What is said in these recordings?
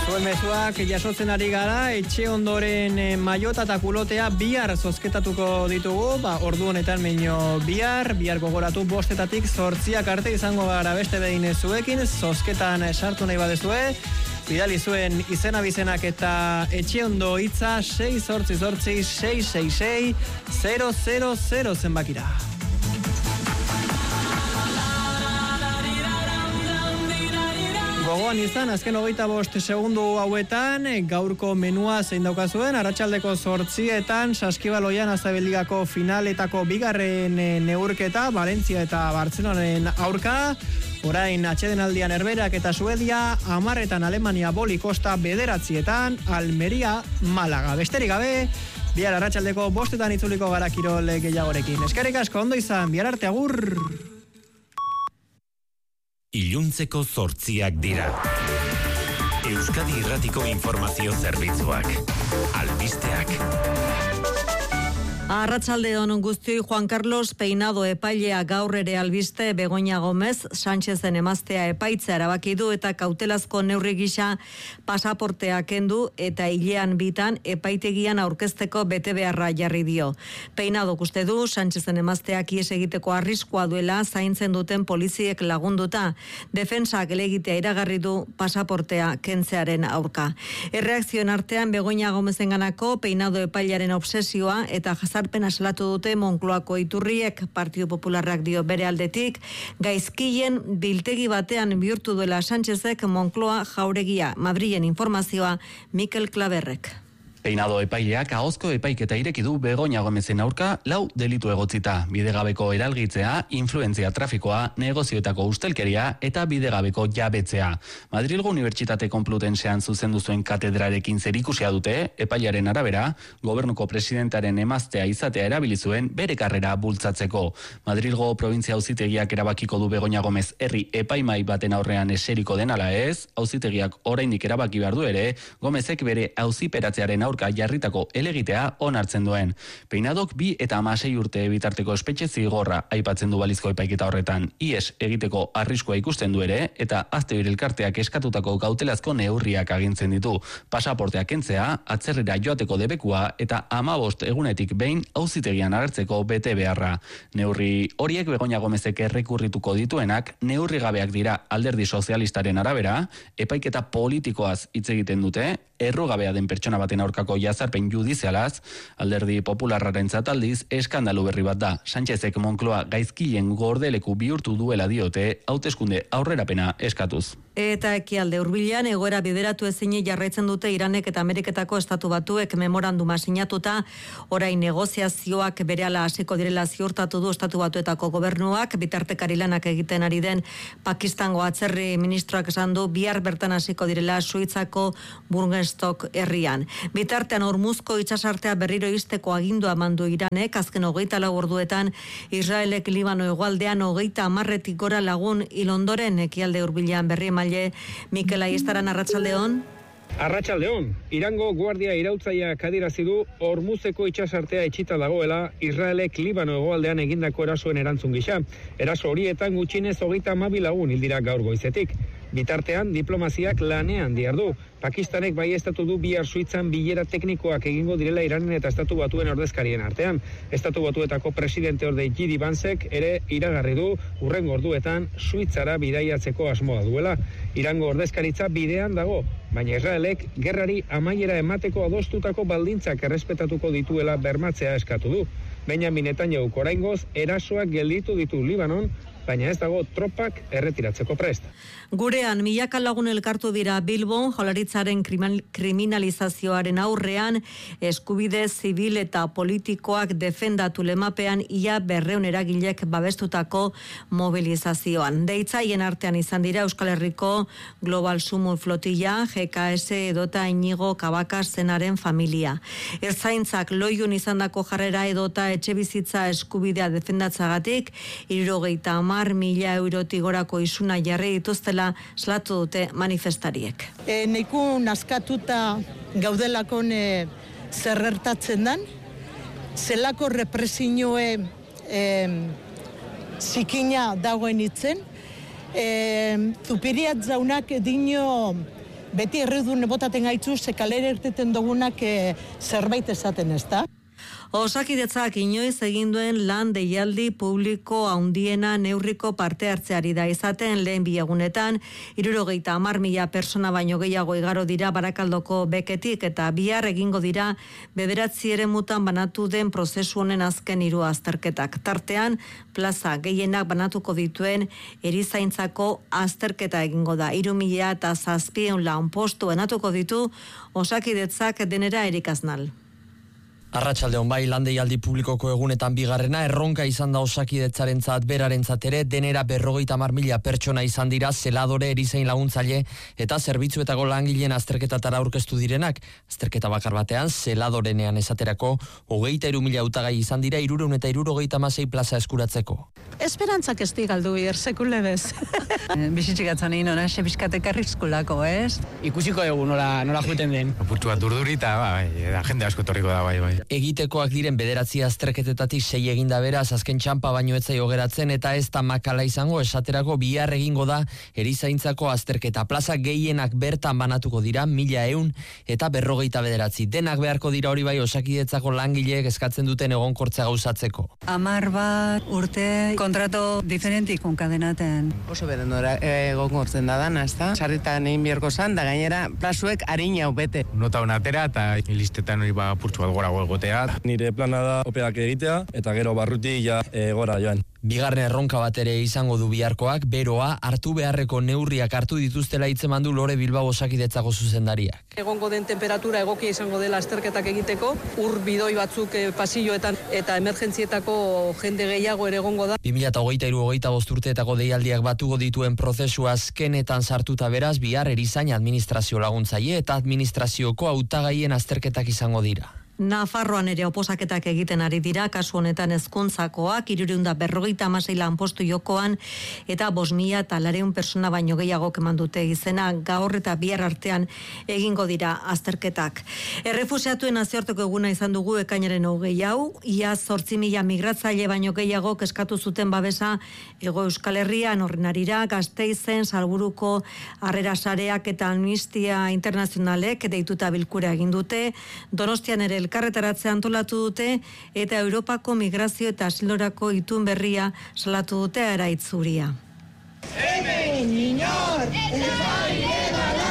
Zuen mezuak jasotzen ari gara, etxe ondoren maiota eta kulotea bihar zozketatuko ditugu, ordu honetan meino bihar gogoratu 5:00 8:00 arte izango gara beste behin zuekin, zozketan sartu nahi badezue, bidali zuen izena bizenak eta etxe ondo hitza 688 666 000 zenbakira. Gogoan izan, azken 25 segundu hauetan, gaurko menua zein daukazuen, arratsaldeko 8:00 Saskibaloian Azabeligako finaletako bigarren neurketa, Valentzia eta Bartzelonaren aurka, orain atsedenaldian Herberak eta Suedia, 10:00 Alemania Boli Kosta, 9:00 Almeria Malaga. Besterik gabe, bihar arratsaldeko 5:00 itzuliko gara kirol gehiagorekin. Eskerrik asko, ondo izan, bihar arte, agur! Iluntzeko 8:00 dira. Euskadi Irratiko Informazio Zerbitzuak. Albisteak. Arratsalde on guztioi. Juan Carlos Peinado epailea gaur ere albiste Begoña Gomez Sánchezen emaztea epaitzea erabaki du eta kautelazko neurri gisa pasaportea kendu eta hilean bitan epaitegian aurkezteko betebeharra jarri dio. Peinado uste du Sánchezen emazteak ihes egiteko arriskua duela zaintzen duten poliziek lagunduta. Defentsak helegitea iragarri du pasaportea kentzearen aurka. Erreakzioen artean Begoña Gomezenganako Peinado epailearen obsesioa eta jazarpena salatu dute Moncloako iturriek. Partidu Popularrak dio bere aldetik, gaizkien biltegi batean bihurtu duela Sánchezek Moncloa jauregia. Madrilen informazioa Mikel Klaberrek. Peinado epaileak ahozko epaiketa ireki du Begoña Gomezen aurka 4 delitu egotzita. Bidegabeko eralgitzea, influentzia trafikoa, negozioetako ustelkeria eta bidegabeko jabetzea. Madrilgo Unibertsitate Konplutensean zuzendu zuen katedrarekin zerikusia dute, epailearen arabera, gobernuko presidentaren emaztea izatea erabili zuen bere karrera bultzatzeko. Madrilgo provintzia auzitegiak erabakiko du Begoña Gomez herri epaimai baten aurrean eseriko den ala ez, auzitegiak oraindik erabaki behar du ere, Gomezek bere auziperatzearen aurka jarritako helegitea onartzen duen. Peinadok 2 eta 16 urte bitarteko espetxe zigorra aipatzen du balizko epaiketa horretan. Ihes egiteko arriskua ikusten du ere eta Azte elkarteak eskatutako kautelazko neurriak agintzen ditu. Pasaportea kentzea, atzerrera joateko debekua eta 15 egunetik behin auzitegian agertzeko bete beharra. Neurri horiek Begoña Gomezek errekurrituko dituenak neurri gabeak dira Alderdi Sozialistaren arabera, epaiketa politikoaz hitz egiten dute, errugabea den pertsona baten aurkako jazarpen judizialaz, Alderdi Popularrarentzat aldiz eskandalu berri bat da. Sánchezek Moncloa gaizkilen gordeleku bihurtu duela diote, hauteskunde aurrerapena eskatuz. Eta ekialde hurbilean egoera bideratu ezin jarraitzen dute Iranek eta Ameriketako estatu batuek memoranduma sinatuta, orain negoziazioak berehala hasiko direla ziurtatu du estatu batuetako gobernuak, bitartekari lanak egiten ari den Pakistango atzerri ministroak esan du bihar bertan hasiko direla Suitzako Burgenstock herrian. Bitartean Hormuzko itsasartea berriro ixteko agindua emandu Iranek, azken 24 orduetan Israelek Libano hegoaldean 30 gora lagun hil ondoren. Ekialde hurbilean berri maile Mikel Aiestaran, arratsaldeon. Arratsaldeon, Irango guardia irautzaileak adierazi du Hormuzeko itsasartea itxita dagoela Israelek Libano hegoaldean egindako erasoen erantzun gisa. Eraso horietan gutxienez 32 lagun hil dira gaur goizetik. Bitartean, diplomaziak lanean dihardu. Pakistanek baieztatu du bihar Suitzan bilera teknikoak egingo direla Iranen eta Estatu Batuen ordezkarien artean. Estatu Batuetako presidente orde J.D. Vancek ere iragarri du hurrengo orduetan Suitzara bidaiatzeko asmoa duela. Irango ordezkaritza bidean dago, baina Israelek gerrari amaiera emateko adostutako baldintzak errespetatuko dituela bermatzea eskatu du. Benjamin Netanyahu oraingoz erasoak gelditu ditu Libanon, baina ez dago tropak erretiratzeko prest. Gurean, milaka lagun elkartu dira Bilbon, Jaurlaritzaren kriminalizazioaren aurrean, eskubide zibil eta politikoak defendatu lemapean ia 200 eragilek babestutako mobilizazioan. Deitzaien artean izan dira Euskal Herriko Global Sumo Flotilla, GKS edota Inigo Kabakas zenaren familia. Ertzaintzak loiun izandako jarrera edota etxe bizitza eskubidea defendatzagatik, 70.000 eurotik gorako isuna jarri dituztela salatu dute manifestariek. Neiku naskatuta gaudelako zerrertatzen dan, zelako represioe zikina dagoen itzen, Zupiriat zaunak dino beti erredun botaten gaitzu, ze kalera irteten dugunak zerbait esaten ez da. Osakidetzak inoiz egin duen lan deialdi publiko handiena neurriko parte hartzeari da izaten lehen bi egunetan 70.000 persona baino gehiago igaro dira Barakaldoko beketik eta bihar egingo dira 9 eremutan banatu den prozesu honen azken 3 azterketak. Tartean plaza gehienak banatuko dituen erizaintzako azterketa egingo da. 3.700 lanpostu banatuko ditu Osakidetzak denera erikaznal. Arratsaldeon bai, lan deialdi publikoko egunetan bigarrena erronka izan da Osakidetzarentzat berarentzat ere, denera 50.000 pertsona izan dira zeladore, erizain laguntzaile eta zerbitzuetako langileen azterketatara aurkeztu direnak. Azterketa bakar batean zeladorenean esaterako 23.000 hautagai izan dira 376 plaza eskuratzeko. Esperantzak ez galdu bier, sekule bez. Bizitxikatzen egin hona, sebiskatek arriskulako, ez? Ikusiko dugu nola juten den. Apurtu bat urdurita, jende asko torriko da, bai. Egitekoak diren 9 azterketetatik 6 eginda beraz, azken txampa baino ez zaio geratzen eta ez da makala izango, esaterako bihar egingo da erizaintzako azterketa. Plaza gehienak bertan banatuko dira 1.100 eta 59. Denak beharko dira hori bai Osakidetzako langileek eskatzen duten egonkortza gauzatzeko. 10 bat urte kontrato diferentik onkadenaten. Oso beden egonkortzen da dana, ez da? Sarritan egin biharko zan, da gainera plazuek harina bete. Nota honatera eta listetan hori purtsu bat gora gotea. Nire plana da opeak egitea eta gero barruti gora joan. Bigarren erronka bat ere izango du biharkoak, beroa hartu beharreko neurriak hartu dituztela hitzeman du Lore Bilbao Osakidetzako zuzendariak. Egongo den temperatura egokia izango dela azterketak egiteko, ur bidoi batzuk pasilloetan eta emergentzietako jende gehiago ere egongo da. 2023-25 urteetako deialdiak batuko dituen prozesua azkenetan sartuta beraz, bihar erizain administrazio laguntzaile eta administrazioko hautagaien azterketak izango dira. Nafarroan ere oposaketak egiten ari dira, kasu honetan hezkuntzakoak 356 lanpostu jokoan eta 5.400 persona baino gehiago eman dute izena, gaur eta bihar artean egingo dira azterketak. Errefuxiatuen nazioarteko eguna izan dugu ekainaren 20 ia 8.000 migratzaile baino gehiago eskatu zuten babesa Hego Euskal Herrian. Horren arira Gasteizen, Salburuko Harrera Sareak eta Amnistia Internazionalek deituta bilkura egin dute. Donostian ere elkarretaratzea antolatu dute eta Europako migrazio eta asilorako itun berria salatu dute Araitzuria. Hemen inor ez bai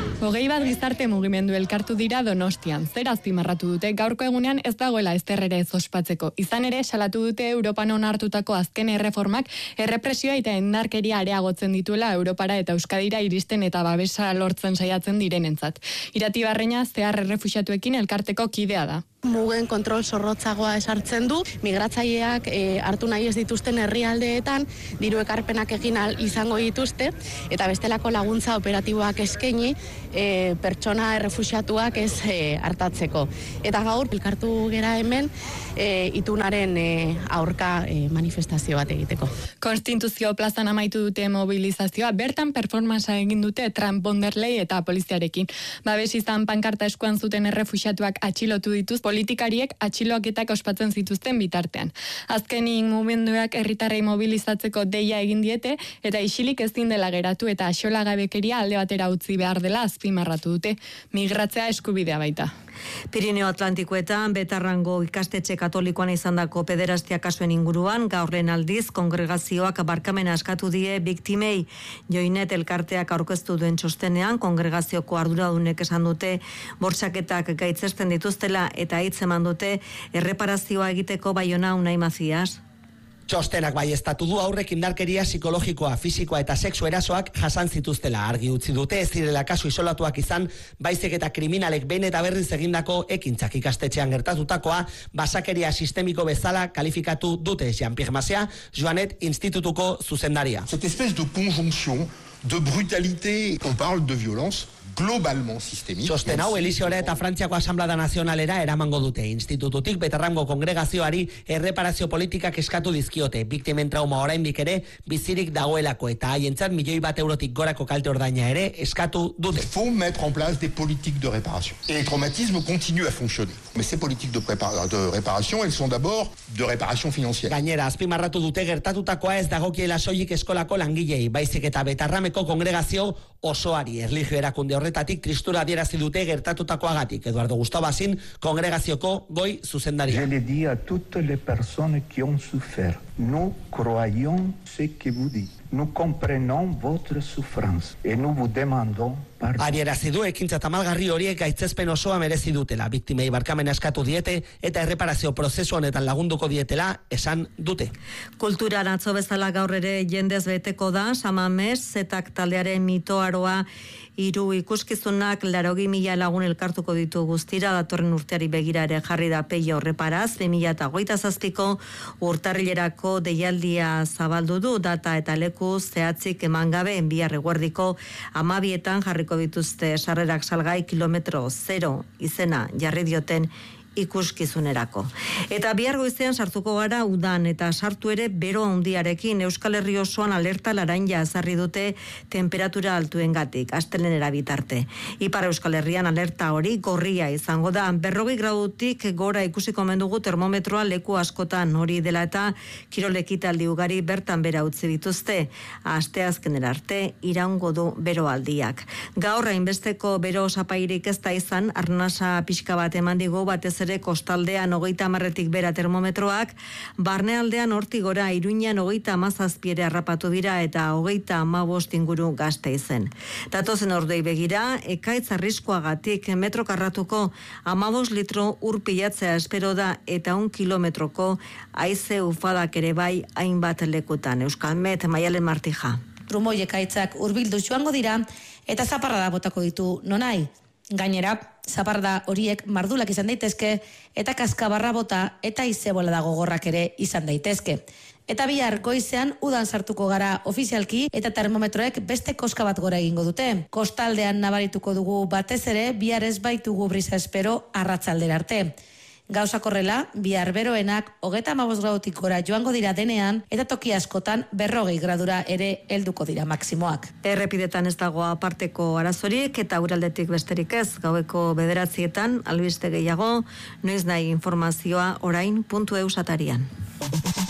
21 gizarte mugimendu elkartu dira Donostian. Zer azpimarratu dute gaurko egunean ez dagoela ezer ere ez ospatzeko. Izan ere salatu dute Europan onartutako azken erreformak errepresioa eta indarkeria areagotzen dituela Europara eta Euskadira iristen eta babesa lortzen saiatzen direnentzat. Irati Barreña zehar errefuxiatuekin elkarteko kidea da. Mugen kontrol zorrotzagoa esartzen du, migratzaileak hartu nahi ez dituzten herrialdeetan diru ekarpenak egin izango dituzte eta bestelako laguntza operatiboak eskaini pertsona errefuxiatuak ez hartatzeko. Eta gaur elkartu gera hemen itunaren aurka manifestazio bat egiteko. Konstituzio plazan amaitu dute mobilizazioa, bertan performansa egin dute Trump, von der Leyen eta poliziarekin. Babes izan pankarta eskuan zuten errefuxiatuak atxilotu dituz, politikariek atxiloaketak ospatzen zituzten bitartean. Azkenik mugimenduak herritarrei mobilizatzeko deia egin diete eta isilik ezin dela geratu eta axolagabekeria alde batera utzi behar dela azpimarratu dute. Migratzea eskubidea baita. Pirineo Atlantikoetan Betarrango ikastetxe katolikoan izandako pederastia kasuen inguruan gaurren aldiz kongregazioak barkamena eskatu die biktimei. Joinet elkarteak aurkeztu duen txostenean kongregazioko arduradunek esan dute bortxaketak gaitzesten dituztela eta hitz eman dute erreparazioa egiteko Baiona Unai Mazias. Txostenak baieztatu du aurrek indarkeria psikologikoa, fisikoa eta sexu erasoak jasan zituztela. Argi utzi dute ez direla kasu isolatuak izan, baizik eta kriminalek behin eta berriz egindako ekintzak ikastetxean gertatutakoa basakeria sistemiko bezala kalifikatu dute. Jean-Pierre Masea, Joanet Institutuko zuzendaria. Cette espèce de conjonction de brutalité, on parle de violence globalmente sistémique. Txosten hau Elisiora eta Frantziako Asamblada Nazionalera eramango dute. Institututik Betarrango kongregazioari erreparazio politikak eskatu dizkiote. Biktimen trauma oraindik ere bizirik dagoelako eta haientzat €1.000.000 gorako kalte ordaina ere eskatu dute. Il faut mettre en place des politiques de réparation. Et les traumatismes continuent à fonctionner. Mais ces politiques de réparation, elles sont d'abord de réparation financière. Gainera, azpimarratu dute gertatutakoa ez dagokiela soilik eskolako langilei, baizik eta Betarrameko kongregazio osoari. Erlijio erakunde horretatik tristura adierazi dute gertatutakoagatik. Eduardo Gustavo Bazin, kongregazioko goi zuzendaria. Je le dis à toutes les personnes qui ont souffert. Nous croyons ce que vous dites. Nous comprenons votre souffrance et nous vous demandons pardon. Adierazi du ekintza tamalgarri horiek gaitzespen osoa merezi dutela. Biktimei barkamena eskatu diete eta erreparazio prozesu honetan lagunduko dietela esan dute. Kulturan atzo bezala gaur ere jendez beteko da, Samamez, Zetak taldearen mitoaroa, 3 ikuskizunak 80.000 lagun elkartuko ditu guztira, datorren urteari begira ere jarri da Peio Reparaz, 2027ko urtarrilerako deialdia zabaldu du, data eta leku zehatzik eman gabe, bihar eguerdiko 12etan jarriko dituzte sarrerak salgai kilometro 0 izena jarri dioten ikuskizunerako. Eta bihar goizean sartuko gara udan eta sartu ere bero handiarekin. Euskal Herri osoan alerta laranja ezarri dute temperatura altuengatik, astelehenera bitarte. Ipar Euskal Herrian alerta hori gorria izango da. 40 gradutik gora ikusiko omen dugu termometroa leku askotan, hori dela eta kirol ekitaldi ugari bertan bera utzi dituzte. Asteazkenera arte iraungo du beroaldiak. Gaur hainbesteko bero zapairik ez da izan, arnasa pixka bat eman digu, batez ere kostaldean 30 bera termometroak, barnealdean hortik gora Iruñan 37 harrapatu dira eta 35 inguru Gasteizen. Datozen ordei begira, ekaitz arriskuagatik metro karratuko 15 litro ur pilatzea espero da eta 1 kilometroko haize ufadak ere bai hainbat lekutan. Euskalmet, Maialen Martija. Trumoi ekaitzak hurbildu joango dira eta zaparrada botako ditu nonai. Gainera, zaparrada horiek mardulak izan daitezke eta kaskabarra bota eta izebola gogorrak ere izan daitezke. Eta bihar goizean udan sartuko gara ofizialki eta termometroek beste koska bat gora egingo dute. Kostaldean nabarituko dugu batez ere bihar ez baitugu brisa espero arratsaldera arte. Gauzak horrela, bihar beroenak 35 gradutik gora joango dira denean eta toki askotan 40 gradura ere helduko dira maksimoak. Errepidetan ez dago aparteko arazorik eta uraldetik besterik ez, gaueko 9etan albiste gehiago, noiz nahi informazioa orain.eus atarian.